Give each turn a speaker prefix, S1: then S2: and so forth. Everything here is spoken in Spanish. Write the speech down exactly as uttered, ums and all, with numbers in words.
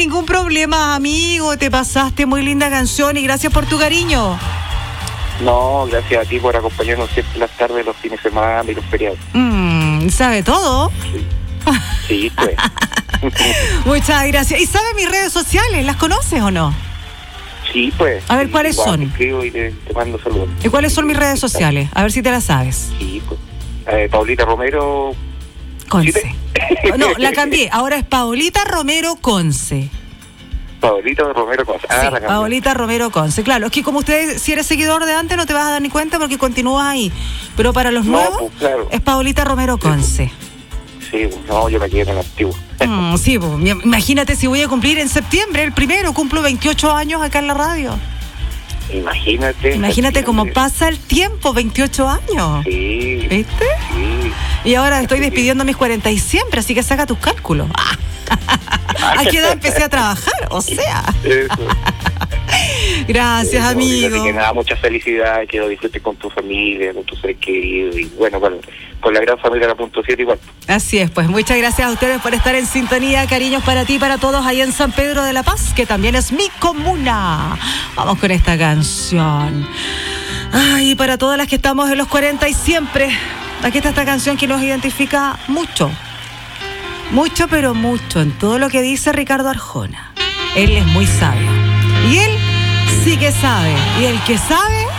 S1: ningún problema, amigo. Te pasaste muy linda canción y gracias por tu cariño.
S2: No, gracias a ti por acompañarnos siempre las tardes, los fines de semana y los feriados.
S1: Mm, ¿sabe todo?
S2: Sí, sí pues.
S1: Muchas gracias. ¿Y sabe mis redes sociales? ¿Las conoces o no?
S2: Sí, pues.
S1: A ver, ¿cuáles
S2: igual
S1: son?
S2: Te escribo y te, te mando saludos.
S1: ¿Y cuáles son mis redes sociales? A ver si te las sabes.
S2: Sí, pues. Eh, Paulita Romero...
S1: Conce.
S2: ¿Sí
S1: No, la cambié. Ahora es Paulita Romero Conce.
S2: Paulita Romero Conce. Ah,
S1: Sí,
S2: la cambié.
S1: Paulita Romero Conce. Claro, es que como usted, si eres seguidor de antes, no te vas a dar ni cuenta porque continúas ahí. Pero para los
S2: No,
S1: nuevos,
S2: pues, claro.
S1: es Paulita Romero Conce.
S2: Sí, pues, no, yo me quedé en el antiguo.
S1: Mm, sí, pues, mi- imagínate si voy a cumplir en septiembre, el primero, cumplo veintiocho años acá en la radio.
S2: Imagínate.
S1: Imagínate cómo
S2: septiembre.
S1: pasa el tiempo, veintiocho años.
S2: Sí.
S1: ¿Viste?
S2: Sí.
S1: Y ahora estoy despidiendo mis cuarenta y siempre, así que saca tus cálculos. ¿A qué edad empecé a trabajar? O sea.
S2: Eso.
S1: Gracias,
S2: Eso,
S1: amigo.
S2: Así que nada, mucha felicidad, que lo disfrutes con tu familia, con tus seres queridos y bueno, con, con la gran familia de la punto siete igual.
S1: Así es, pues muchas gracias a ustedes por estar en sintonía. Cariños para ti y para todos ahí en San Pedro de la Paz, que también es mi comuna. Vamos con esta canción. Ay, para todas las que estamos en los cuarenta y siempre. Aquí está esta canción que nos identifica mucho. Mucho, pero mucho en todo lo que dice Ricardo Arjona. Él es muy sabio. Y él sí que sabe. Y el que sabe,